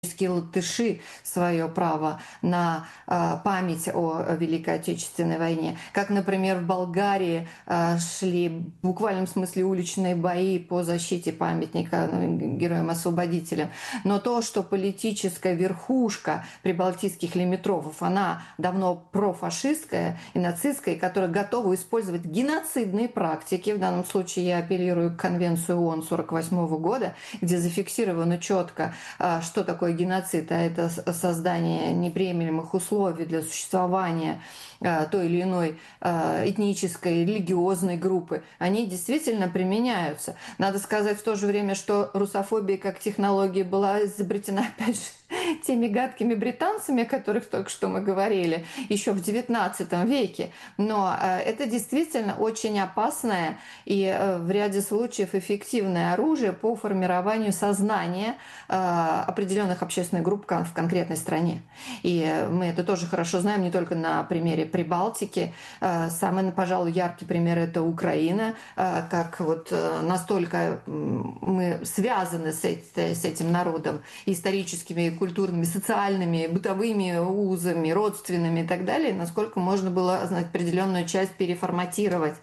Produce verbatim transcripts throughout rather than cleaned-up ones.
латыши свое право на э, память о Великой Отечественной войне. Как, например, в Болгарии э, шли в буквальном смысле уличные бои по защите памятника героям-освободителям. Но то, что политическая верхушка прибалтийских лимитрофов, она давно профашистская и нацистская, которая готова использовать геноцидные практики, в данном случае я апеллирую к Конвенцию ООН сорок восьмого года, где зафиксировано четко, что такое геноцид, а это создание неприемлемых условий для существования той или иной этнической, религиозной группы, они действительно применяются. Надо сказать в то же время, что русофобия как технология была изобретена, опять же, теми гадкими британцами, о которых только что мы говорили, еще в девятнадцатом веке. Но это действительно очень опасное и в ряде случаев эффективное оружие по формированию сознания определенных общественных групп в конкретной стране. И мы это тоже хорошо знаем не только на примере Прибалтики. Самый, пожалуй, яркий пример — это Украина, как вот настолько мы связаны с этим народом историческими, культурными, социальными, бытовыми узами, родственными и так далее, насколько можно было определенную часть переформатировать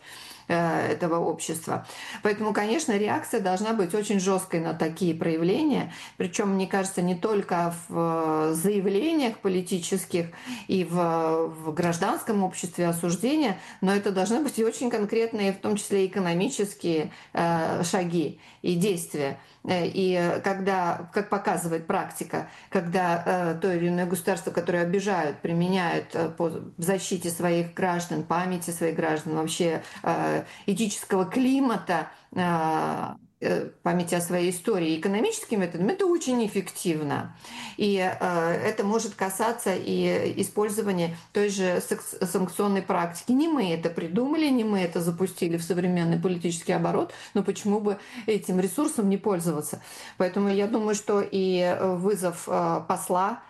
этого общества. Поэтому, конечно, реакция должна быть очень жесткой на такие проявления. Причем, мне кажется, не только в заявлениях политических и в, в гражданском обществе осуждения, но это должны быть и очень конкретные, в том числе экономические э, шаги и действия. И когда, как показывает практика, когда э, то или иное государство, которое обижают, применяют э, по защите своих граждан, памяти своих граждан, вообще э, этического климата, э, памяти о своей истории экономическим методом, это очень эффективно. И э, это может касаться и использования той же санкционной практики. Не мы это придумали, не мы это запустили в современный политический оборот, но почему бы этим ресурсом не пользоваться? Поэтому я думаю, что и вызов э, посла,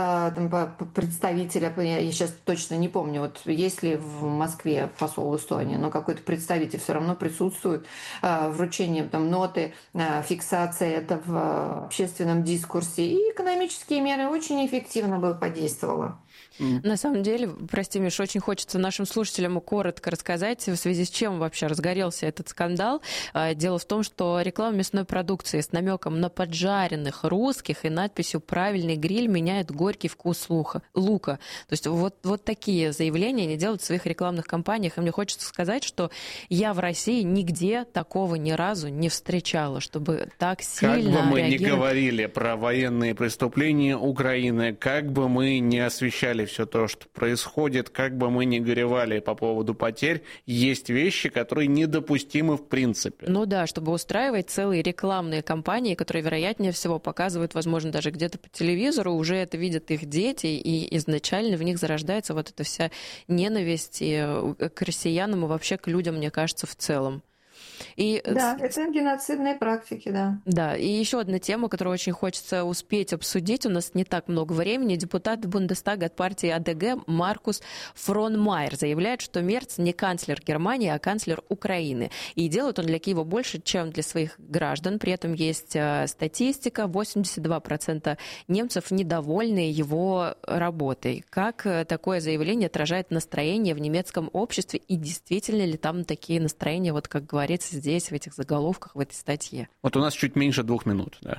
представителя, я сейчас точно не помню, вот есть ли в Москве посол Эстонии, но какой-то представитель все равно присутствует, вручение там ноты, фиксация это в общественном дискурсе, и экономические меры очень эффективно бы подействовало. На самом деле, прости, Миш, очень хочется нашим слушателям коротко рассказать, в связи с чем вообще разгорелся этот скандал. Дело в том, что реклама мясной продукции с намеком на поджаренных русских и надписью «Правильный гриль меняет горький вкус лука». лука. То есть вот, вот такие заявления они делают в своих рекламных кампаниях. И мне хочется сказать, что я в России нигде такого ни разу не встречала, чтобы так сильно реагировать. Как бы мы реагировать... ни говорили про военные преступления Украины, как бы мы ни освещали все то, что происходит, как бы мы ни горевали по поводу потерь, есть вещи, которые недопустимы в принципе. Ну да, чтобы устраивать целые рекламные кампании, которые, вероятнее всего, показывают, возможно, даже где-то по телевизору, уже это видят их дети, и изначально в них зарождается вот эта вся ненависть и к россиянам и вообще к людям, мне кажется, в целом. И... Да, это геноцидные практики, да. Да, и еще одна тема, которую очень хочется успеть обсудить, у нас не так много времени. Депутат Бундестага от партии А Д Г Маркус Фронмайер заявляет, что Мерц не канцлер Германии, а канцлер Украины. И делает он для Киева больше, чем для своих граждан. При этом есть статистика, восемьдесят два процента немцев недовольны его работой. Как такое заявление отражает настроение в немецком обществе, и действительно ли там такие настроения, вот как говорится здесь, в этих заголовках, в этой статье? Вот у нас чуть меньше двух минут, да.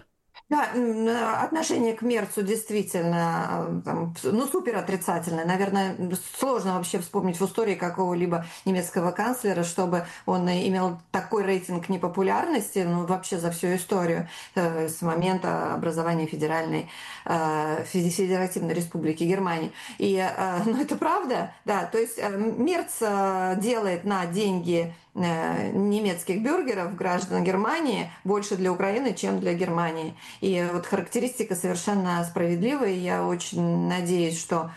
Да, отношение к Мерцу действительно там, ну, супер отрицательное. Наверное, сложно вообще вспомнить в истории какого-либо немецкого канцлера, чтобы он имел такой рейтинг непопулярности, ну, вообще за всю историю э, с момента образования Федеральной, э, Федеративной Республики Германии. И, э, ну, это правда, да, то есть э, Мерц э, делает на деньги немецких бюргеров, граждан Германии, больше для Украины, чем для Германии. И вот характеристика совершенно справедливая. Я очень надеюсь, что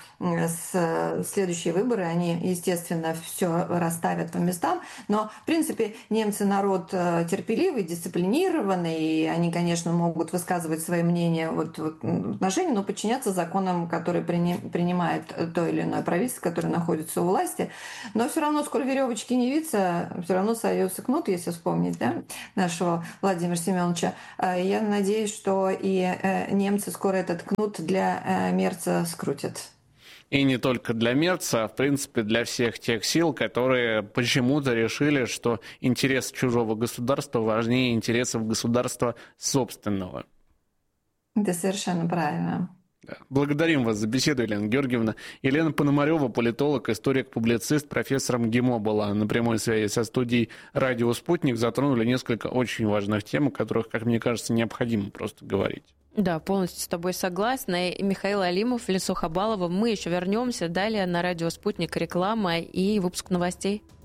следующие выборы, они, естественно, все расставят по местам. Но, в принципе, немцы народ терпеливый, дисциплинированный, и они, конечно, могут высказывать свои мнения вот, вот, в отношении, но подчиняться законам, которые принимает то или иное правительство, которое находится у власти. Но все равно, сколь веревочки не виться, все равно союз и кнут, если вспомнить, да, нашего Владимира Семеновича. Я надеюсь, что и немцы скоро этот кнут для Мерца скрутят. И не только для Мерца, а в принципе для всех тех сил, которые почему-то решили, что интерес чужого государства важнее интересов государства собственного. Это совершенно правильно. Благодарим вас за беседу, Елена Георгиевна. Елена Пономарева, политолог, историк, публицист, профессор МГИМО была на прямой связи со студией «Радио Спутник». Затронули несколько очень важных тем, о которых, как мне кажется, необходимо просто говорить. Да, полностью с тобой согласна. И Михаил Алимов, Лису Хабалова. Мы еще вернемся. Далее на «Радио Спутник» реклама и выпуск новостей.